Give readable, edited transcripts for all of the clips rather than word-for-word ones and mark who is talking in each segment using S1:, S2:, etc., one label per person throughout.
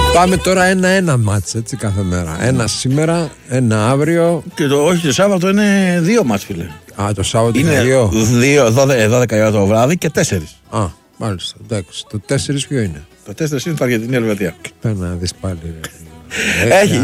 S1: Πάμε τώρα 1-1 μάτς, έτσι, κάθε μέρα. Ένα σήμερα, ένα αύριο.
S2: Και όχι, το Σάββατο είναι 2 μάτς, φίλε.
S1: Α, το Σάββατο
S2: είναι 12 ώρα το βράδυ και 4.
S1: Α, μάλιστα. Εντάξει. Το 4 ποιο είναι?
S2: Το 4 είναι το Αργεντινή-Ελβετία.
S1: Πέρα να δεις πάλι.
S2: Έχει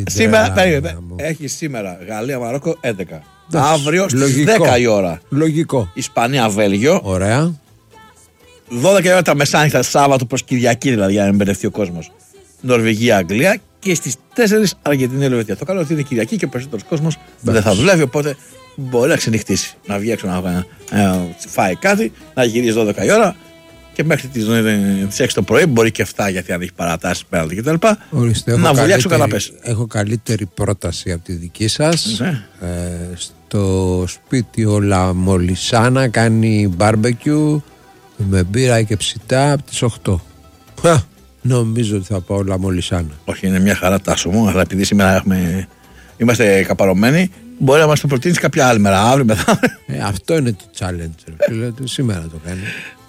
S2: σήμερα Γαλλία-Μαρόκο 11. Αύριο στις 10 η ώρα.
S1: Λογικό.
S2: Ισπανία-Βέλγιο.
S1: Ωραία.
S2: 12 η ώρα τα μεσάνυχτα, Σάββατο προς Κυριακή, δηλαδή, για να μην μπερδευτεί ο κόσμος. Νορβηγία-Αγγλία και στις 4 Αργεντινή-Ελβετία. Το καλό είναι ότι είναι Κυριακή και ο περισσότερος κόσμος δεν θα δουλεύει, οπότε μπορεί να ξενυχτήσει. Να βγει έξω να φάει κάτι, να γυρίσει 12 η ώρα και μέχρι τις 6 το πρωί, μπορεί και 7 γιατί αν έχει παρατάσεις πέραντι κτλ. Να βουλιάξει ο καναπές.
S1: Έχω καλύτερη πρόταση από τη δική σας. Στο σπίτι ο Λαμολισάνα κάνει μπάρμπεκιου με μπύρα και ψητά από τις 8. Νομίζω ότι θα πάω Λαμολισάνα.
S2: Όχι, είναι μια χαρά, Τάσο μου, αλλά επειδή σήμερα είμαστε καπαρωμένοι, μπορεί να μας το προτείνεις κάποια άλλη μέρα, αύριο μετά.
S1: Αυτό είναι το challenge. Σήμερα το κάνει.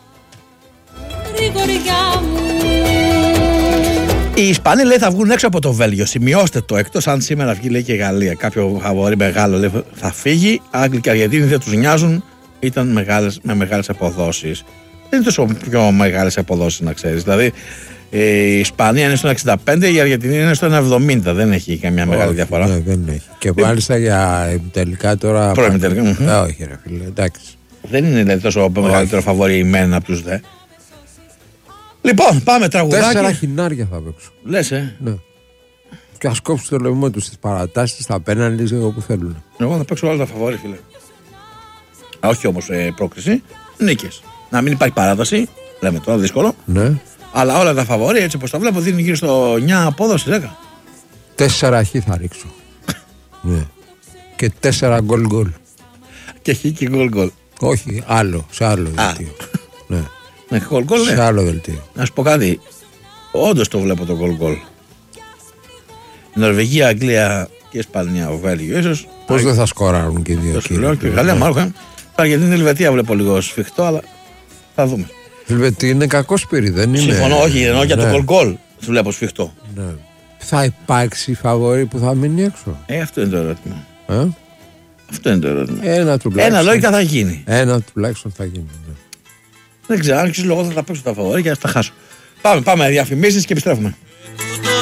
S2: Οι Ισπανοί, λέει, θα βγουν έξω από το Βέλγιο. Σημειώστε το, εκτός αν σήμερα βγει, λέει, και η Γαλλία. Κάποιο φαβορί μεγάλο, λέει, θα φύγει. Άγγλοι και Αργεντίνοι δεν τους νοιάζουν. Ήταν με μεγάλες αποδόσεις. Δεν είναι τόσο πιο μεγάλες αποδόσεις, να ξέρεις. Δηλαδή η Ισπανία είναι στο 65, η Αργεντινή είναι στο 70. Δεν έχει καμιά μεγάλη διαφορά.
S1: Ναι, δεν έχει. Και μάλιστα για τελικά τώρα.
S2: Τελικά.
S1: Όχι, ρε φίλε, εντάξει.
S2: Δεν είναι, δηλαδή, τόσο μεγαλύτερο φαβοριημένο από τους δε. Λοιπόν, πάμε τραγουδάκι.
S1: 4 χινάρια θα παίξω.
S2: Λες,
S1: Ναι. Και ας κόψουν το λαιμό τους στις παρατάσεις, στα πέναλτι, όπου θέλουν.
S2: Εγώ θα παίξω όλα τα φαβόρι, φίλε. Όχι όμως πρόκριση, νίκες. Να μην υπάρχει παράταση, λέμε τώρα, δύσκολο.
S1: Ναι.
S2: Αλλά όλα τα φαβόρι, έτσι όπως τα βλέπω, δίνουν γύρω στο 9 απόδοση, 10.
S1: 4 χ θα ρίξω. Ναι. Και 4 γκολ.
S2: Και χ και γκολ.
S1: Όχι, άλλο, σε άλλο δελτίο. Ναι.
S2: Ναι, γκολ,
S1: σε άλλο δελτίο.
S2: Να σου πω κάτι. Όντως το βλέπω το γκολ. Νορβηγία, Αγγλία και Ισπανία, Βέλγιο, ίσως.
S1: Πώς δεν θα σκοράρουν και οι δύο?
S2: Το λέω και Γαλλία, Μάροκο. Γιατί την Ελβετία βλέπω λίγο σφιχτό, αλλά θα δούμε.
S1: Ελβετία είναι κακό σπίρι, δεν είναι?
S2: Συμφωνώ, όχι, εννοώ για το γκολ. Του βλέπω σφιχτό.
S1: Ναι. Θα υπάρξει φαβορί που θα μείνει έξω?
S2: Αυτό είναι το ερώτημα. Αυτό είναι το ερώτημα.
S1: Ένα
S2: λόγικα θα γίνει.
S1: Ένα τουλάχιστον θα γίνει. Ναι.
S2: Δεν ξέρω, αν έχεις λόγο θα τα παίξω τα φαβορί και θα τα χάσω. Πάμε διαφημίσεις και επιστρέφουμε.